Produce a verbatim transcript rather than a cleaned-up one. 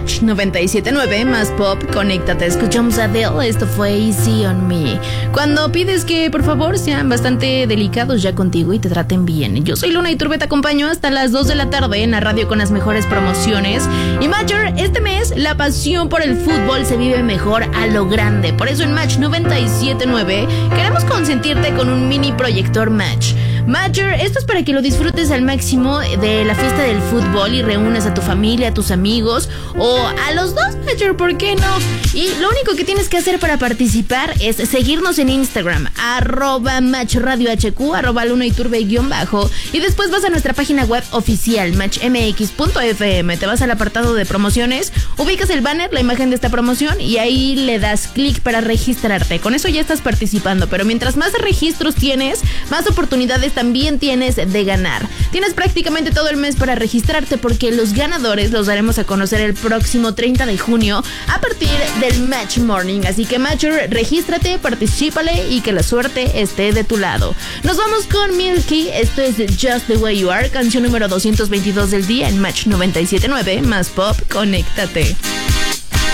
Match noventa y siete punto nueve más pop, conéctate. Escuchamos a Adele, esto fue Easy on Me. Cuando pides que por favor sean bastante delicados ya contigo y te traten bien. Yo soy Luna Iturbe, te acompaño hasta las dos de la tarde en la radio con las mejores promociones. Y Major, este mes la pasión por el fútbol se vive mejor a lo grande. Por eso en Match noventa y siete punto nueve queremos consentirte con un mini proyector Match. Major, esto es para que lo disfrutes al máximo de la fiesta del fútbol y reúnas a tu familia, a tus amigos o a los dos, Major, ¿por qué no? Y lo único que tienes que hacer para participar es seguirnos en Instagram, arroba Match Radio H Q, arroba Luna Iturbe guión bajo, y después vas a nuestra página web oficial, match m x punto f m, te vas al apartado de promociones, ubicas el banner, la imagen de esta promoción y ahí le das clic para registrarte. Con eso ya estás participando, pero mientras más registros tienes, más oportunidades también tienes de ganar. Tienes prácticamente todo el mes para registrarte porque los ganadores los daremos a conocer el próximo treinta de junio a partir del Match Morning. Así que Matcher, regístrate, particípale y que la suerte esté de tu lado. Nos vamos con Milky, esto es Just the Way You Are, canción número doscientos veintidós del día en Match noventa y siete punto nueve más pop, conéctate.